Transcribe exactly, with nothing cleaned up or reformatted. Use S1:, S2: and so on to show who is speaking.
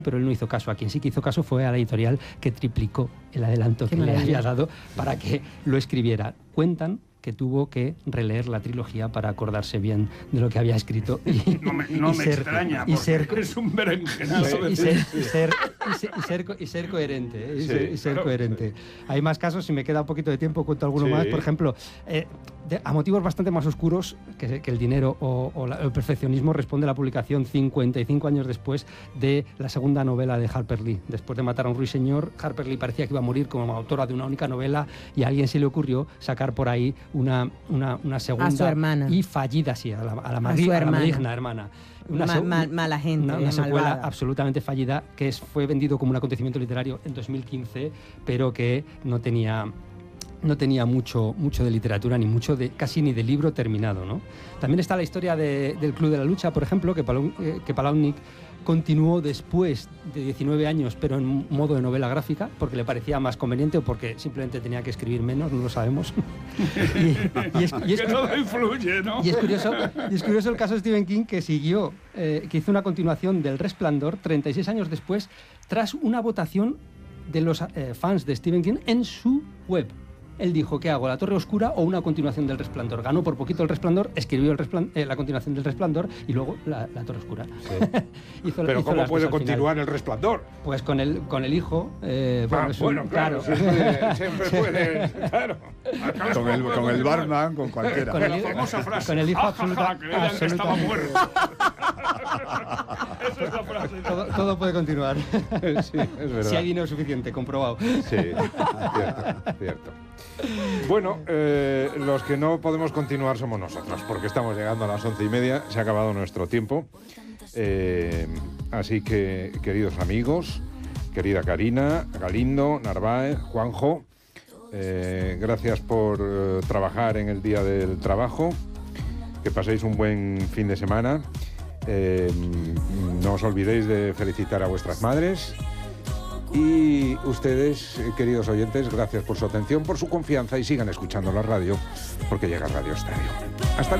S1: pero él no hizo caso. A quien sí que hizo caso fue a la editorial, que triplicó el adelanto que le había dado para que lo escribiera. Cuentan que tuvo que releer la trilogía para acordarse bien de lo que había escrito. Y,
S2: no me, no
S1: y
S2: me
S1: ser,
S2: extraña,
S1: y
S2: porque
S1: ser,
S2: es un berenjenazo.
S1: Y ser, y, ser, y, ser, y, ser, y ser coherente. Y ser, y ser
S2: claro,
S1: coherente.
S2: Sí.
S1: Hay más casos, si me queda un poquito de tiempo, cuento alguno
S2: Sí.
S1: más. Por ejemplo, eh, de, a motivos bastante más oscuros que, que el dinero o, o la, el perfeccionismo, responde la publicación cincuenta y cinco años después de la segunda novela de Harper Lee. Después de matar a un ruiseñor, Harper Lee parecía que iba a morir como autora de una única novela, y a alguien se le ocurrió sacar por ahí una, una, una segunda
S3: a su hermana.
S1: y fallida, sí, a la, a la,
S3: a
S1: mari,
S3: su
S1: a la
S3: hermana.
S1: maligna hermana. Una,
S3: Ma, mal, mala gente,
S1: una, una secuela
S3: malvada.
S1: absolutamente fallida, que es, fue vendido como un acontecimiento literario en dos mil quince, pero que no tenía... no tenía mucho, mucho de literatura, ni mucho de, casi ni de libro terminado, ¿no? También está la historia de, del Club de la Lucha, por ejemplo, que, Palou, eh, que Palahniuk continuó después de diecinueve años, pero en modo de novela gráfica, porque le parecía más conveniente o porque simplemente tenía que escribir menos, no lo sabemos. y, y es, y es,
S2: que todo influye, ¿no?
S1: Y es, curioso, y es curioso el caso de Stephen King, que siguió, eh, que hizo una continuación del Resplandor treinta y seis años después, tras una votación de los eh, fans de Stephen King en su web. Él dijo, ¿qué hago? ¿La Torre Oscura o una continuación del Resplandor? Ganó por poquito el Resplandor, escribió el Resplandor, eh, la continuación del Resplandor y luego la, la Torre Oscura.
S4: Sí.
S1: hizo,
S4: Pero
S1: hizo
S4: ¿cómo puede continuar el Resplandor?
S1: Pues con el, con el hijo. Eh, bueno,
S4: ah,
S1: un,
S4: bueno, claro,
S1: claro.
S4: Siempre, siempre puede, claro.
S5: Con el, con el barman, con cualquiera.
S1: Con el,
S2: la famosa frase.
S1: Con el hijo absoluta,
S2: creían que estaba muerto. Esa es la frase.
S1: Todo, todo puede continuar.
S4: Sí, es verdad.
S1: Si hay dinero suficiente, comprobado.
S4: Sí, cierto, cierto. Bueno, eh, los que no podemos continuar somos nosotros, porque estamos llegando a las once y media, se ha acabado nuestro tiempo. Eh, así que, queridos amigos, querida Karina, Galindo, Narváez, Juanjo, eh, gracias por eh, trabajar en el Día del Trabajo, que paséis un buen fin de semana. Eh, no os olvidéis de felicitar a vuestras madres. Y ustedes, queridos oyentes, gracias por su atención, por su confianza, y sigan escuchando la radio, porque llega Radio Estadio. Hasta luego.